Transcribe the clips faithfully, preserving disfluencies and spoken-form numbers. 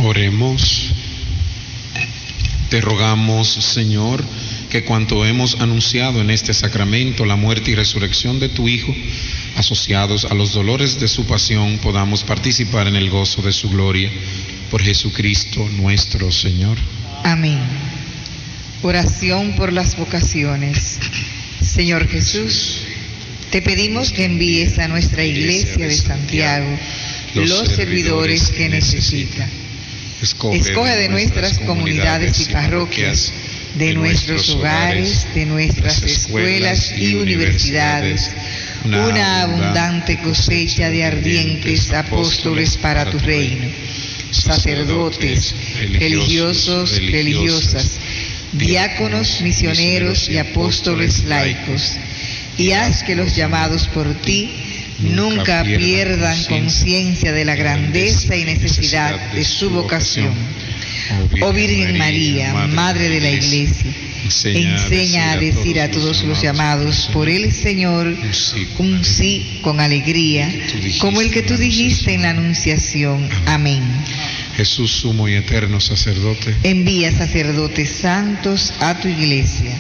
Oremos. Te rogamos, Señor, que cuanto hemos anunciado en este sacramento, la muerte y resurrección de tu Hijo, asociados a los dolores de su pasión, podamos participar en el gozo de su gloria. Por Jesucristo nuestro Señor. Amén. Oración por las vocaciones. Señor Jesús, te pedimos que envíes a nuestra Iglesia de Santiago los servidores que necesita. Escoge de nuestras comunidades y parroquias, de nuestros hogares, de nuestras escuelas y universidades, una abundante cosecha de ardientes apóstoles para tu reino, sacerdotes, religiosos, religiosas, diáconos, misioneros y apóstoles laicos, y haz que los llamados por ti nunca pierdan conciencia de la grandeza y necesidad de su vocación. Oh Virgen María, Madre de la Iglesia, enseña a decir a todos los llamados por el Señor un sí con alegría, como el que tú dijiste en la Anunciación. Amén. Jesús, sumo y eterno sacerdote, envía sacerdotes santos a tu Iglesia.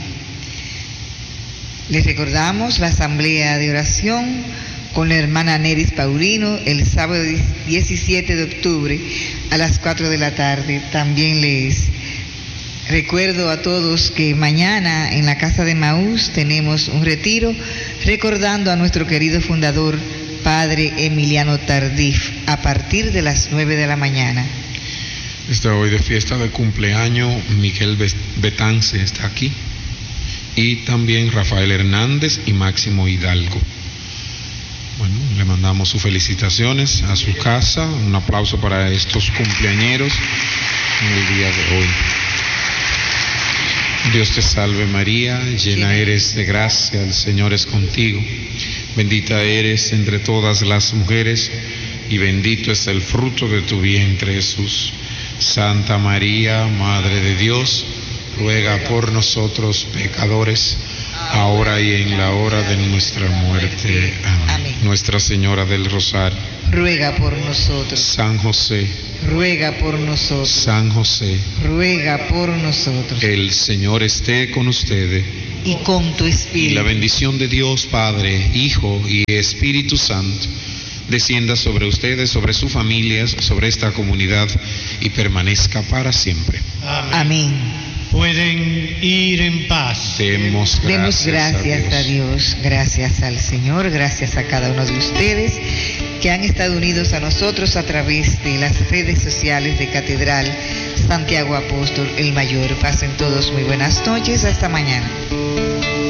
Les recordamos la asamblea de oración con la hermana Neris Paulino el sábado diecisiete de octubre a las cuatro de la tarde. También les recuerdo a todos que mañana en la Casa de Maús tenemos un retiro recordando a nuestro querido fundador, Padre Emiliano Tardif, a partir de las nueve de la mañana. Está hoy de fiesta de cumpleaños Miguel Betance, está aquí, y también Rafael Hernández y Máximo Hidalgo. Bueno, le mandamos sus felicitaciones a su casa, un aplauso para estos cumpleañeros en el día de hoy. Dios te salve María, llena eres de gracia, el Señor es contigo, bendita eres entre todas las mujeres y bendito es el fruto de tu vientre Jesús. Santa María, Madre de Dios, ruega por nosotros pecadores, ahora y en la hora de nuestra muerte. Amén. Amén. Nuestra Señora del Rosario, ruega por nosotros. San José, ruega por nosotros. San José, ruega por nosotros. El Señor esté con ustedes. Y con tu espíritu. Y la bendición de Dios Padre, Hijo y Espíritu Santo descienda sobre ustedes, sobre sus familias, sobre esta comunidad y permanezca para siempre. Amén. Amén. Pueden ir en paz. Demos gracias, Demos gracias a, Dios. a Dios, gracias al Señor, gracias a cada uno de ustedes que han estado unidos a nosotros a través de las redes sociales de Catedral Santiago Apóstol el Mayor. Pasen todos muy buenas noches, hasta mañana.